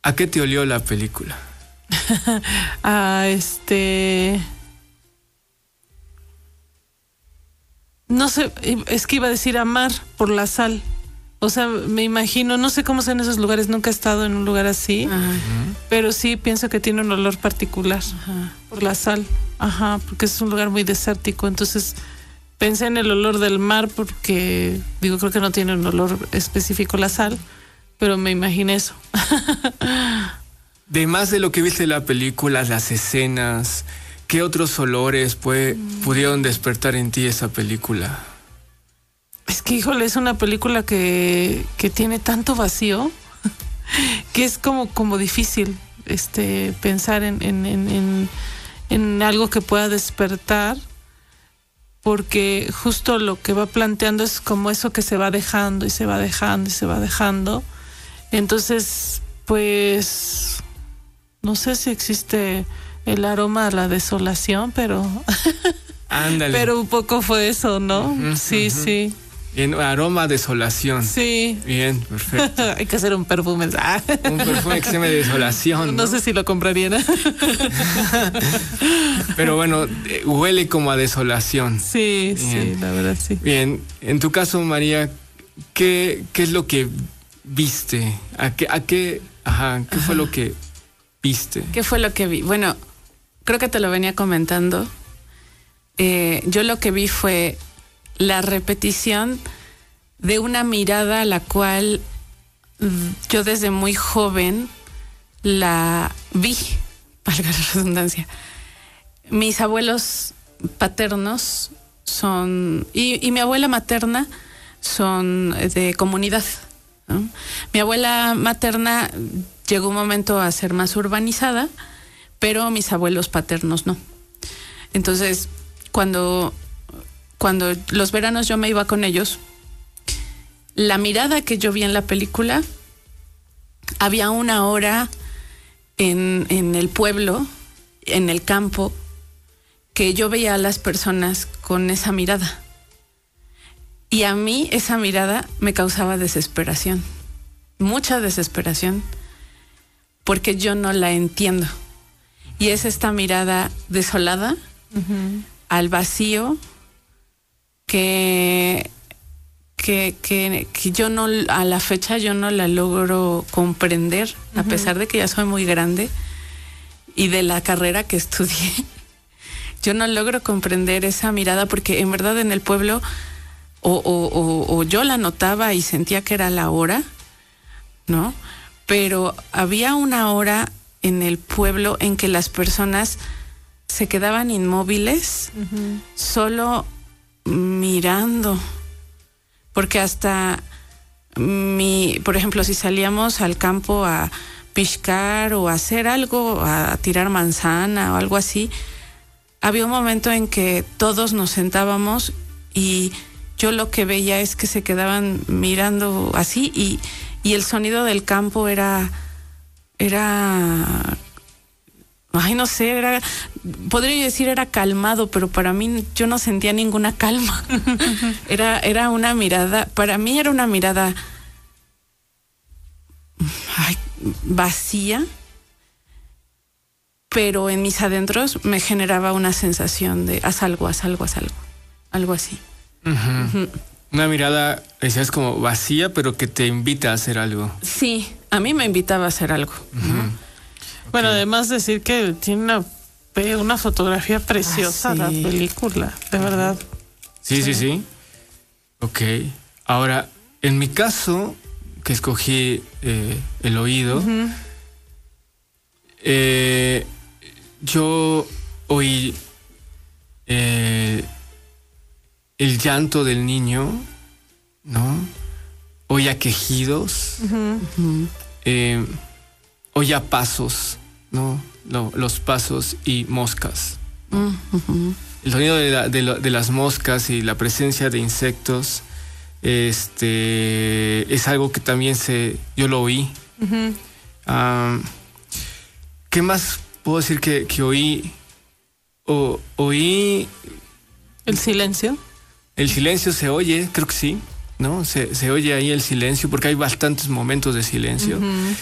¿A qué te olió la película? No sé, es que iba a decir a mar por la sal. O sea, me imagino, no sé cómo son esos lugares, nunca he estado en un lugar así, pero sí pienso que tiene un olor particular por la sal. Ajá, porque es un lugar muy desértico, entonces pensé en el olor del mar porque, digo, creo que no tiene un olor específico la sal, pero me imaginé eso. De más de lo que viste en la película, las escenas, ¿qué otros olores pudieron despertar en ti esa película? Es que, híjole, es una película que tiene tanto vacío que es como difícil pensar en algo que pueda despertar, porque justo lo que va planteando es como eso que se va dejando y se va dejando y se va dejando. Entonces, pues, no sé si existe el aroma a la desolación, pero ándale. Pero un poco fue eso, ¿no? Sí. Bien, aroma a desolación. Sí. Bien, perfecto. Hay que hacer un perfume. Un perfume que se llame desolación, ¿no? No sé si lo comprarían. Pero bueno, huele como a desolación. Sí, bien. Sí, la verdad sí. Bien, en tu caso, María, ¿qué es lo que viste? ¿Qué fue lo que viste? ¿Qué fue lo que vi? Bueno, creo que te lo venía comentando. Yo lo que vi fue la repetición de una mirada a la cual yo desde muy joven la vi, valga la redundancia. Mis abuelos paternos son, y mi abuela materna son de comunidad, ¿no? Mi abuela materna llegó un momento a ser más urbanizada, pero mis abuelos paternos no. Entonces, cuando los veranos yo me iba con ellos, la mirada que yo vi en la película, había una hora en el pueblo, en el campo, que yo veía a las personas con esa mirada. Y a mí esa mirada me causaba desesperación, mucha desesperación, porque yo no la entiendo. Y es esta mirada desolada, al vacío, que yo no, a la fecha yo no la logro comprender, a pesar de que ya soy muy grande y de la carrera que estudié. Yo no logro comprender esa mirada, porque en verdad en el pueblo o yo la notaba y sentía que era la hora, ¿no? Pero había una hora en el pueblo en que las personas se quedaban inmóviles, solo mirando, porque hasta por ejemplo, si salíamos al campo a pescar o a hacer algo, a tirar manzana o algo así, había un momento en que todos nos sentábamos y yo lo que veía es que se quedaban mirando así, y el sonido del campo era ay, no sé, podría decir era calmado, pero para mí yo no sentía ninguna calma. Era una mirada, para mí era una mirada vacía, pero en mis adentros me generaba una sensación de haz algo así. Una mirada, decías, como vacía, pero que te invita a hacer algo. Sí, a mí me invitaba a hacer algo, ¿no? Bueno, además decir que tiene una fotografía preciosa, sí. La película, de verdad. Sí. Ok. Ahora, en mi caso, que escogí el oído, yo oí el llanto del niño, ¿no? Oía quejidos, oía pasos, ¿no? Los pasos y moscas, ¿no? El sonido de las moscas y la presencia de insectos es algo que también yo lo oí. ¿Qué más puedo decir que oí? Oí... ¿El silencio? El silencio se oye, creo que sí, ¿no? Se oye ahí el silencio, porque hay bastantes momentos de silencio.